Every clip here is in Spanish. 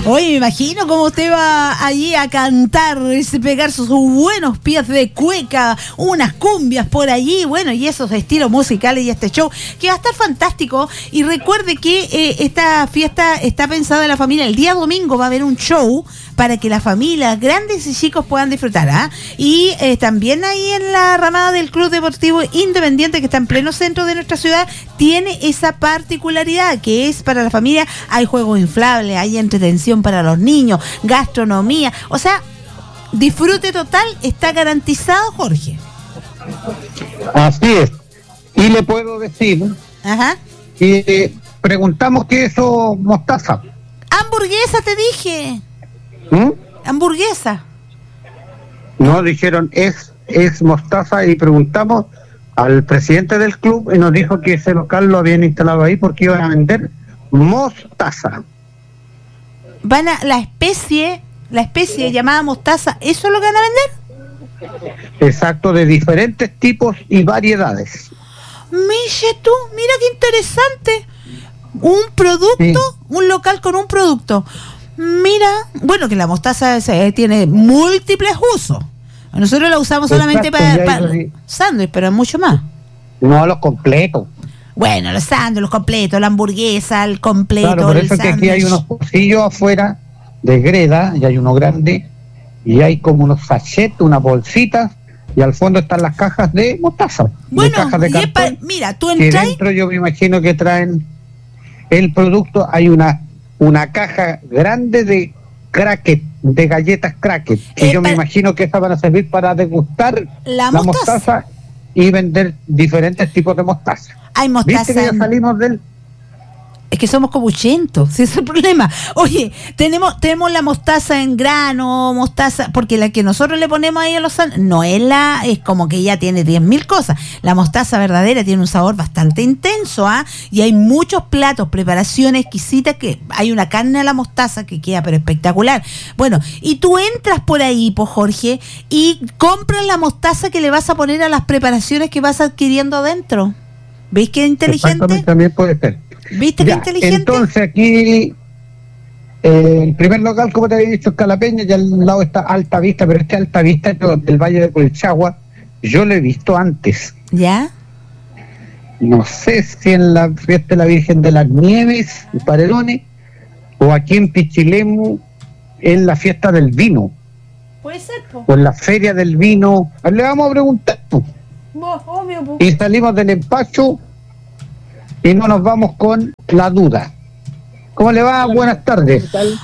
Oye, me imagino cómo usted va allí a cantar, pegar sus buenos pies de cueca, unas cumbias por allí, bueno, y esos estilos musicales y este show, que va a estar fantástico. Y recuerde que esta fiesta está pensada en la familia. El día domingo va a haber un show para que las familias, grandes y chicos, puedan disfrutar, ¿ah? Y también ahí en la ramada del Club Deportivo Independiente, que está en pleno centro de nuestra ciudad, tiene esa particularidad que es para la familia. Hay juegos inflables, hay entretención para los niños, gastronomía, o sea, disfrute total está garantizado, Jorge. Así es. Y le puedo decir que preguntamos qué es eso, mostaza. Hamburguesa, te dije. Hamburguesa. No, dijeron es mostaza, y preguntamos al presidente del club y nos dijo que ese local lo habían instalado ahí porque iban a vender mostaza. Van a la especie llamada mostaza, ¿eso es lo que van a vender? Exacto, de diferentes tipos y variedades. Mira qué interesante. Un producto, un local con un producto. Mira, bueno, que la mostaza tiene múltiples usos. Nosotros la usamos solamente para sándwich, pero mucho más. No, los completos. Bueno, los sándwiches, los completos, la hamburguesa, el completo. Claro, por eso es que aquí hay unos pocillos afuera de greda, y hay uno grande, y hay como unos sachets, unas bolsitas, y al fondo están las cajas de mostaza. Bueno, cajas de cartón, mira, tú entras. Y dentro yo me imagino que traen el producto. Hay una caja grande de cracket, de galletas cracket, y yo me imagino que estas van a servir para degustar la mostaza y vender diferentes tipos de mostaza. Hay mostaza. ¿Viste que ya salimos del...? Es que somos cobuchentos, ese es el problema. Oye, tenemos la mostaza en grano, mostaza, porque la que nosotros le ponemos ahí a los no es como que ya tiene 10.000 cosas. La mostaza verdadera tiene un sabor bastante intenso, y hay muchos platos, preparaciones exquisitas, que hay una carne a la mostaza que queda pero espectacular. Bueno, y tú entras por ahí, Jorge, y compras la mostaza que le vas a poner a las preparaciones que vas adquiriendo adentro. ¿Veis qué inteligente? También puede ser. ¿Viste qué inteligente? Entonces aquí el primer local, como te había dicho, es Calapeña, y al lado está Alta Vista, pero Alta Vista del Valle de Colchagua yo lo he visto antes. ¿Ya? No sé si en la fiesta de la Virgen de las Nieves, en Paredones, o aquí en Pichilemu, en la fiesta del vino. Puede ser, o en la feria del vino. Le vamos a preguntar, obvio, y salimos del empacho y no nos vamos con la duda. ¿Cómo le va? Buenas tardes.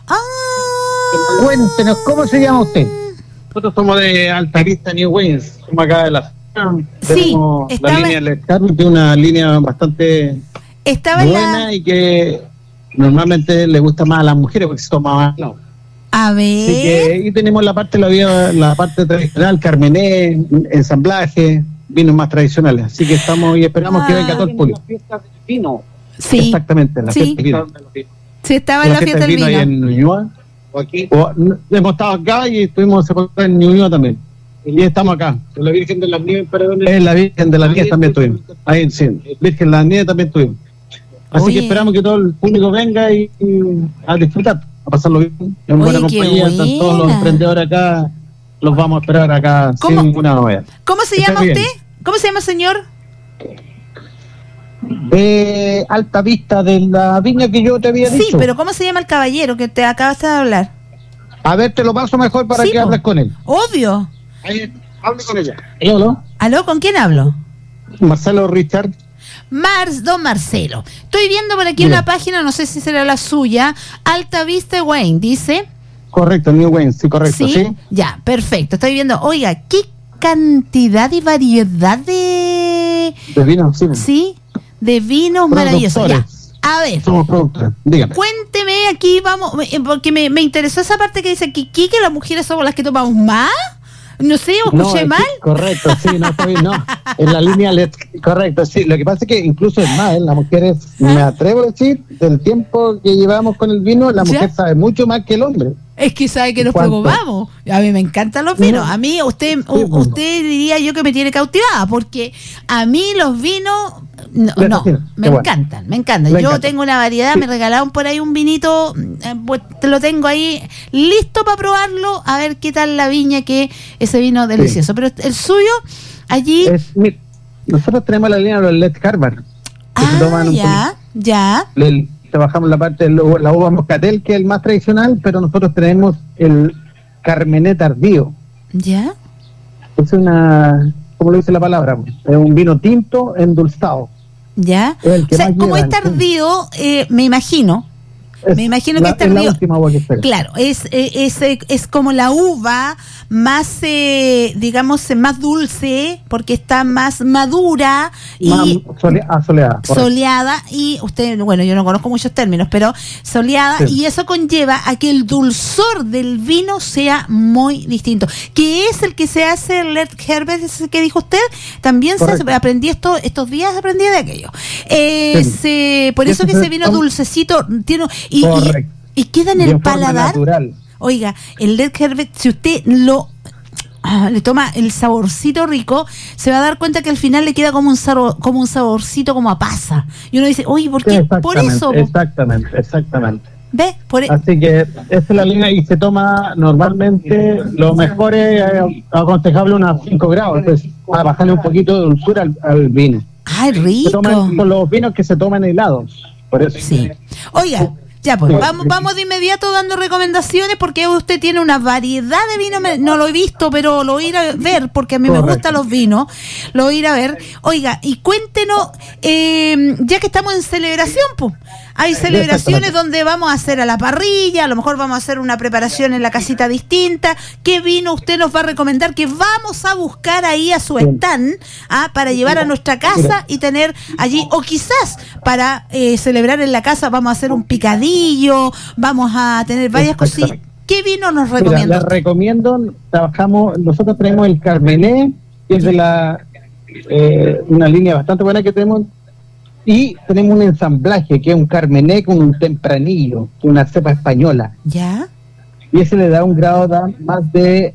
Cuéntenos, ¿cómo se llama usted? Nosotros somos de Alta Vista, New Waynes. Somos acá de la... Sí, tenemos la línea electrónica, que es una línea bastante buena y que normalmente le gusta más a las mujeres porque se toma más. No. A ver. Así que ahí tenemos la parte tradicional, carmené, ensamblaje, vinos más tradicionales. Así que estamos y esperamos que venga todo el público. La fiesta del vino. Sí. Exactamente, la fiesta del vino. Sí, estaba en la fiesta del vino. Ahí en Ñuñoa. O aquí. Hemos estado acá y estuvimos en Ñuñoa también. Y estamos acá. En la Virgen de las Nieves, en la Virgen de las Nieves también estuvimos. Ahí sí, Virgen de las Nieves también estuvimos. Así que esperamos que todo el público venga y a disfrutar, a pasarlo bien. En buena compañía, están todos los emprendedores acá. Los vamos a esperar acá sin ninguna novedad. ¿Cómo se llama usted? ¿Cómo se llama, señor? De Alta Vista, de la viña que yo te había dicho. Sí, pero ¿cómo se llama el caballero que te acabas de hablar? A ver, te lo paso mejor para que hables con él. Obvio. Ahí, hable con ella. ¿Aló? ¿Con quién hablo? Marcelo Richard. Don Marcelo. Estoy viendo por aquí una página, no sé si será la suya, Alta Vista Wayne, dice. Correcto, New Wayne, sí, correcto. ¿Sí? Ya, perfecto. Estoy viendo, oiga, qué cantidad y variedad de vino, sí, de vinos maravillosos. Ya. A ver, somos productores. Dígame. Cuénteme aquí, vamos, porque me interesó esa parte que dice aquí, que las mujeres somos las que tomamos más. No sé, ¿escuché mal? Correcto, sí, no, está bien, no. En la línea correcto, sí. Lo que pasa es que incluso es más, las mujeres, me atrevo a decir, del tiempo que llevamos con el vino, la mujer sabe mucho más que el hombre. Es que sabe que nos preocupamos. A mí me encantan los vinos. A mí, usted diría yo que me tiene cautivada, porque a mí los vinos, No, me encantan. Yo tengo una variedad, me regalaron por ahí un vinito, pues te lo tengo ahí listo para probarlo, a ver qué tal la viña, que ese vino delicioso. Pero el suyo, allí... nosotros tenemos la línea de los Led Harvard. Ya. Trabajamos la parte de la uva moscatel, que es el más tradicional, pero nosotros tenemos el Carmené tardío. ¿Ya? Es ¿cómo lo dice la palabra? Es un vino tinto endulzado. ¿Ya? O sea, como es tardío, me imagino que es tardío. Claro, es como la uva más, digamos, más dulce, porque está más madura y soleada, y usted, bueno, yo no conozco muchos términos, pero soleada, y eso conlleva a que el dulzor del vino sea muy distinto. ¿Qué es el que se hace el Led Harvard, ese que dijo usted? También aprendí estos días, aprendí de aquello. Por eso que ese vino dulcecito tiene y queda en el paladar. Natural. Oiga, el Led Harvard, si usted le toma el saborcito rico, se va a dar cuenta que al final le queda como un saborcito como a pasa. Y uno dice, oye, ¿por qué? Por eso. Exactamente. ¿Ves? Así que esa es la línea, y se toma normalmente, lo mejor es aconsejable unos 5 grados, entonces a bajarle un poquito de dulzura al vino. ¡Ay, rico! Son los vinos que se toman helados, por eso. Sí. Oiga, ya pues, vamos de inmediato dando recomendaciones, porque usted tiene una variedad de vinos, no lo he visto, pero lo voy a ir a ver, porque a mí me gustan los vinos, lo voy a ir a ver. Oiga, y cuéntenos, ya que estamos en celebración, pues, hay celebraciones donde vamos a hacer a la parrilla, a lo mejor vamos a hacer una preparación en la casita distinta. ¿Qué vino usted nos va a recomendar que vamos a buscar ahí a su stand para llevar a nuestra casa y tener allí, o quizás para celebrar en la casa vamos a hacer un picadillo, vamos a tener varias cositas? ¿Qué vino nos recomienda? Les recomiendo, nosotros tenemos el Carmené, que es de una línea bastante buena que tenemos. Y tenemos un ensamblaje que es un Carmené con un tempranillo, una cepa española. ¿Ya? Y ese le da un grado más de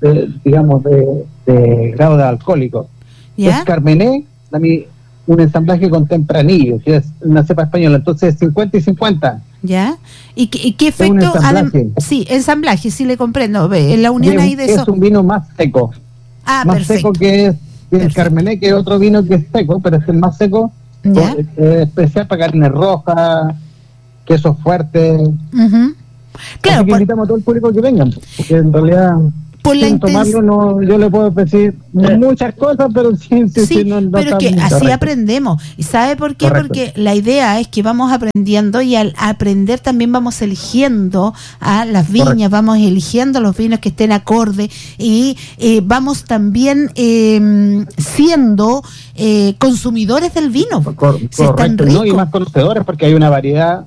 grado de alcohólico. ¿Ya? Es Carmené, un ensamblaje con tempranillo, que es una cepa española. Entonces 50 y 50. ¿Ya? ¿Y qué efecto? Sí, ensamblaje, sí le comprendo. Ve, en la unión ahí de eso. Es un vino más seco. Más perfecto. Seco que es el Carmené, que es otro vino que es seco, pero es el más seco. ¿Ya? Especial para carne roja, quesos fuertes. Claro, así que invitamos a todo el público que vengan, porque en realidad sin tomarlo yo le puedo decir muchas cosas, pero no pero que así aprendemos. ¿Y sabe por qué? Correcto. Porque la idea es que vamos aprendiendo, y al aprender también vamos eligiendo a las viñas. Correcto. Vamos eligiendo los vinos que estén acorde, y vamos también siendo consumidores del vino. Correcto, ¿no? Y más conocedores, porque hay una variedad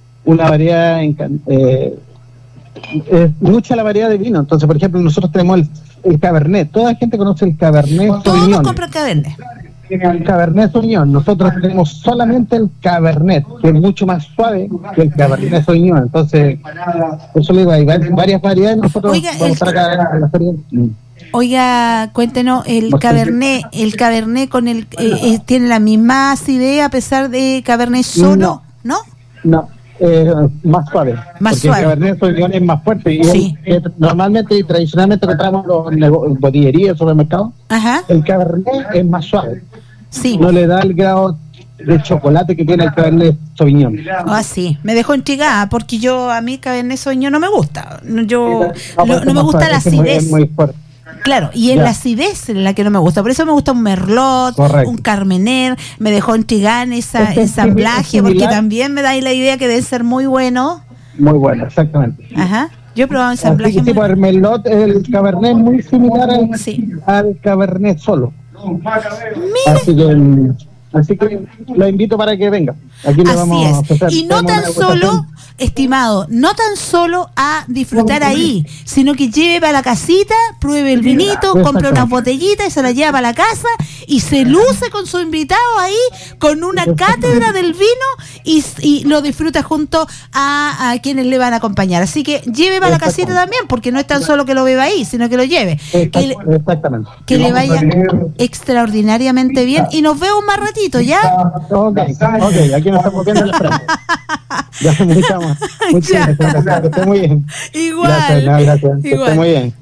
es mucha la variedad de vino. Entonces, por ejemplo, nosotros tenemos el Cabernet. Toda la gente conoce el Cabernet Sauvignon. Todos compran Cabernet. El Cabernet Sauvignon. Nosotros tenemos solamente el Cabernet, que es mucho más suave que el Cabernet Sauvignon. Entonces, por eso le digo, hay varias variedades. Nosotros vamos a estar acá en la feria. Oiga, cuéntenos, el Cabernet con ¿tiene la misma acidez a pesar de Cabernet solo? No. Más suave, porque el Cabernet Sauvignon es más fuerte, y normalmente y tradicionalmente compramos en botillería, supermercado. El Cabernet es más suave, no le da el grado de chocolate que tiene el Cabernet Sauvignon. Sí, me dejó intrigada, porque a mí Cabernet Sauvignon no me gusta, no me gusta la acidez. Es muy fuerte. Claro, y en la acidez en la que no me gusta. Por eso me gusta un Merlot, un Carmener. Me dejó intrigada en esa ensamblaje, porque también me da ahí la idea que debe ser muy bueno. Muy bueno, exactamente. Yo he probado ensamblaje. Así que tipo el Merlot, el Cabernet es muy similar al Cabernet solo. Así que lo invito para que venga. Aquí le vamos a ofrecer. Y no tan solo, estimado, no tan solo a disfrutar ahí, sino que lleve para la casita, pruebe el vinito, compre unas botellitas y se la lleva para la casa y se luce con su invitado ahí con una cátedra del vino y lo disfruta junto a quienes le van a acompañar. Así que lleve para la casita también, porque no es tan solo que lo beba ahí, sino que lo lleve. Exactamente. Que le vaya extraordinariamente bien, y nos vemos más ratito. Fabito, ¿ya? Ok, aquí nos estamos viendo la frase. Ya, muchas gracias, que esté muy bien. Igual. Gracias. Que esté muy bien.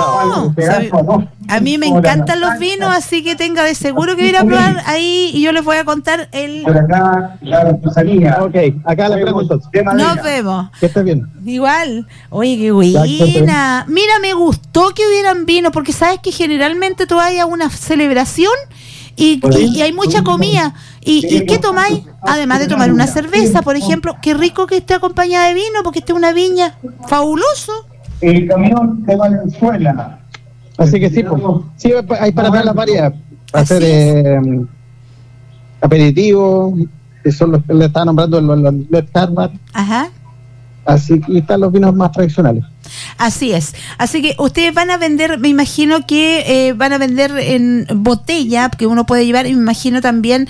A mí me encantan los vinos, así que tenga de seguro que ir a probar ahí y yo les voy a contar Por acá, la artesanía. Ok, acá la pregunto. Nos vemos. Que esté bien. Igual. Oye, qué buena. Mira, me gustó que hubieran vino, porque sabes que generalmente tú vas a una celebración y hay mucha comida. ¿Y qué tomáis? Además de tomar una cerveza, por ejemplo, qué rico que esté acompañada de vino, porque esté una viña. Fabuloso. El camión de Valenzuela. Así que sí, pues, sí, hay para dar la variedad. Para hacer aperitivos, que son los que le estaba nombrando los Led Harvard. Ajá. Así que están los vinos más tradicionales. Así es. Así que ustedes van a vender, me imagino que van a vender en botella, que uno puede llevar, y me imagino también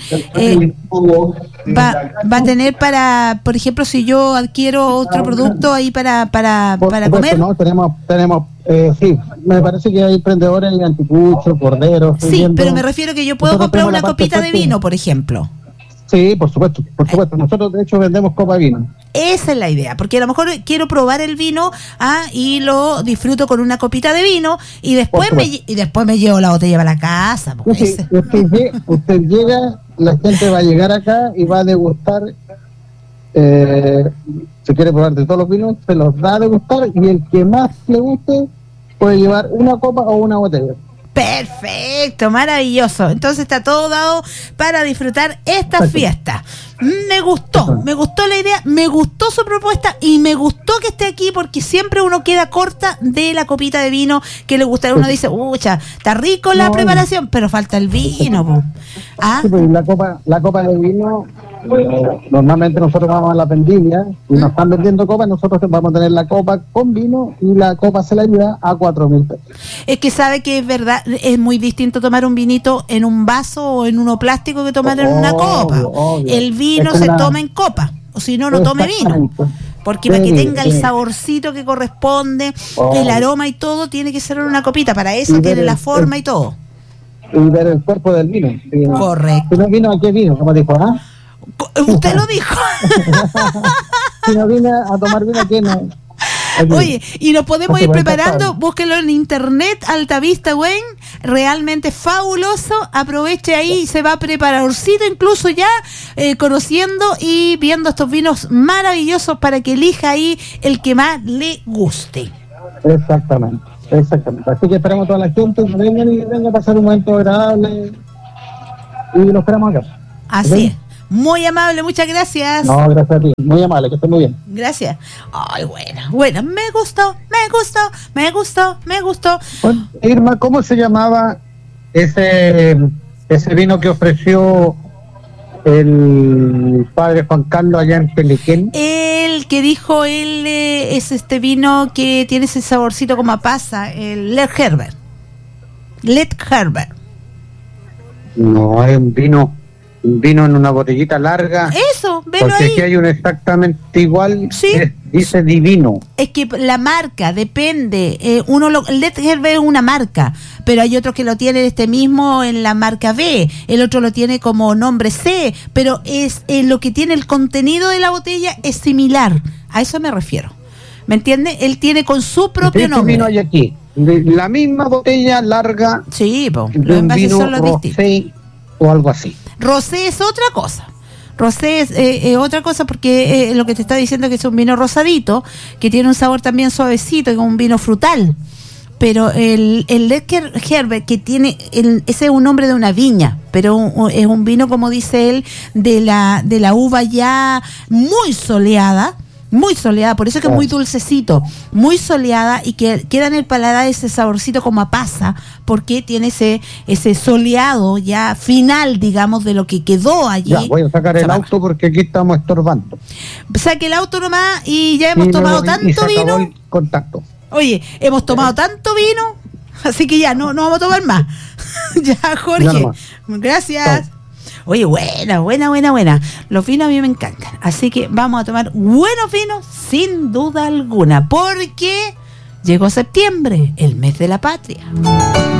va a tener para, por ejemplo, si yo adquiero otro producto ahí para comer. No, tenemos sí, me parece que hay emprendedores en anticucho, corderos. Sí, pero me refiero que yo puedo comprar una copita de vino, por ejemplo. Sí, por supuesto. Nosotros de hecho vendemos copa de vino. Esa es la idea, porque a lo mejor quiero probar el vino y lo disfruto con una copita de vino y después me llevo la botella para la casa. Sí, usted llega, la gente va a llegar acá y va a degustar, si quiere probar de todos los vinos, se los da a degustar y el que más le guste puede llevar una copa o una botella. Perfecto, maravilloso. Entonces está todo dado para disfrutar esta fiesta. Me gustó la idea, me gustó su propuesta y me gustó que esté aquí porque siempre uno queda corta de la copita de vino que le gusta. Uno dice, está rico la preparación, pero falta el vino. Po. Sí, pues la copa de vino, normalmente nosotros vamos a la vendimia y nos están vendiendo copas, nosotros vamos a tener la copa con vino y la copa se la lleva a 4.000 pesos. Es que sabe que es verdad, es muy distinto tomar un vinito en un vaso o en uno plástico que tomar en una copa. Obvio. El vino se toma en copa, o si no tome vino. Porque para que tenga el saborcito que corresponde, el aroma y todo, tiene que ser en una copita. Para eso tiene la forma y todo. Y ver el cuerpo del vino. Correcto. Si no vino, ¿a qué vino? Como dijo, ¿ah? Usted lo dijo. Si no vino a tomar vino, ¿a qué no? Oye, y nos podemos ir preparando, búsquelo en internet, Altavista Wine, realmente fabuloso, aproveche ahí, se va a prepararcito incluso ya, conociendo y viendo estos vinos maravillosos para que elija ahí el que más le guste. Exactamente. Así que esperamos a toda la gente que vengan a pasar un momento agradable y lo esperamos acá. Así es. Muy amable, muchas gracias. No, gracias a ti, muy amable, que esté muy bien. Gracias. Ay, bueno, me gustó. Bueno, Irma, ¿cómo se llamaba ese vino que ofreció el padre Juan Carlos allá en Peliquén? El que dijo él es este vino que tiene ese saborcito como a pasa, el Led Harvard. No, es un vino en una botellita larga. Eso, velo porque ahí. Aquí hay uno exactamente igual, sí. Dice divino. Es que la marca depende. El Led Harvard es una marca, pero hay otros que lo tienen mismo en la marca B, el otro lo tiene como nombre C, pero es lo que tiene el contenido de la botella es similar. A eso me refiero. ¿Me entiende? Él tiene con su propio nombre. Vino hay aquí, la misma botella larga. Sí, los envases son los distintos. O algo así. Rosé es otra cosa. Rosé es otra cosa porque lo que te está diciendo es que es un vino rosadito, que tiene un sabor también suavecito, es un vino frutal. Pero el Led Harvard que tiene, ese es un nombre de una viña, pero es un vino, como dice él, de la uva ya muy soleada, por eso que es muy dulcecito, muy soleada y que queda en el paladar ese saborcito como a pasa, porque tiene ese soleado ya final, digamos, de lo que quedó allí. Ya, voy a sacar el auto porque aquí estamos estorbando. Saque el auto nomás y ya hemos tomado tanto vino. El contacto. Oye, hemos tomado tanto vino, así que ya no vamos a tomar más. Ya, Jorge. Gracias. Oye, buena. Los vinos a mí me encantan. Así que vamos a tomar buenos vinos sin duda alguna. Porque llegó septiembre, el mes de la patria.